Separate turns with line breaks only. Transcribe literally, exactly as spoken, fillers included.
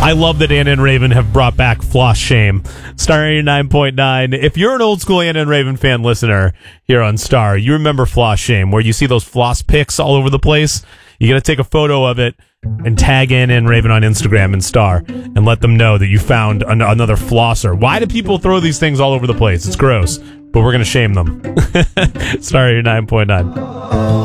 I love that Anna and Raven have brought back Floss Shame. Star eighty-nine point nine. If you're an old school Anna and Raven fan listener here on Star, you remember Floss Shame, where you see those floss pics all over the place. You got to take a photo of it and tag Anna and Raven on Instagram and Star and let them know that you found an- another flosser. Why do people throw these things all over the place? It's gross, but we're going to shame them. Star eighty-nine point nine.